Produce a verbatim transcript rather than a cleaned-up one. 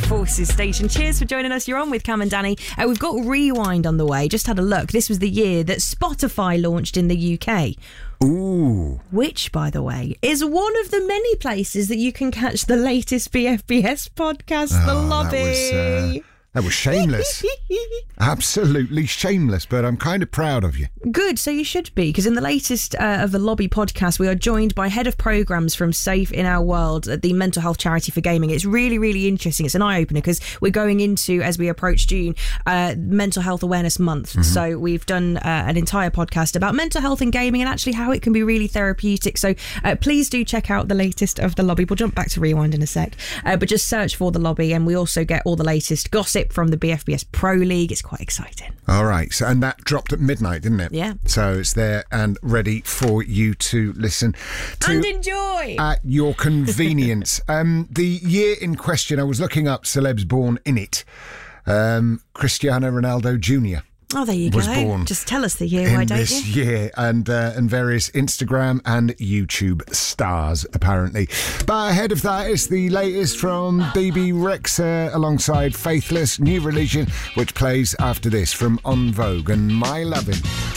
Forces Station. Cheers for joining us. You're on with Cam and Danny. Uh, we've got Rewind on the way. Just had a look. This was the year that Spotify launched in the U K. Ooh. Which, by the way, is one of the many places that you can catch the latest B F B S podcast, oh, The Lobby. That was, uh, that was shameless. Absolutely shameless, but I'm kind of proud of you. Good, so you should be, because in the latest uh, of the Lobby podcast, we are joined by Head of Programmes from Safe in Our World, the mental health charity for gaming. It's really, really interesting. It's an eye-opener because we're going into, as we approach June, uh, Mental Health Awareness Month. Mm-hmm. So we've done uh, an entire podcast about mental health and gaming and actually how it can be really therapeutic. So uh, please do check out the latest of The Lobby. We'll jump back to Rewind in a sec, uh, but just search for The Lobby, and we also get all the latest gossip from the B F B S Pro League. It's quite exciting. All right, so and that dropped at midnight, didn't it? Yeah. So it's there and ready for you to listen to and enjoy at your convenience. um, the year in question, I was looking up celebs born in it. Um, Cristiano Ronaldo Junior Oh, there you was go. born Just tell us the year, in why don't this you? year, and uh, and various Instagram and YouTube stars, apparently. But ahead of that is the latest from B B Rexha alongside Faithless, New Religion, which plays after this from On Vogue and My Lovin'.